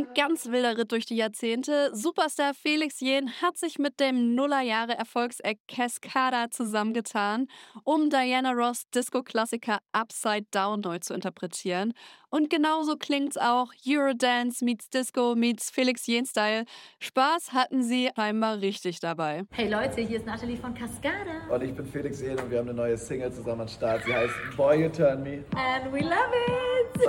ein ganz wilder Ritt durch die Jahrzehnte. Superstar Felix Jähn hat sich mit dem Nullerjahre-Erfolgseck Cascada zusammengetan, um Diana Ross Disco-Klassiker Upside Down neu zu interpretieren. Und genauso klingt's auch. Eurodance meets Disco meets Felix Jähn-Style. Spaß hatten sie scheinbar richtig dabei. Hey Leute, hier ist Nathalie von Cascada. Und ich bin Felix Jähn und wir haben eine neue Single zusammen am Start. Sie heißt Boy You Turn Me. And we love it!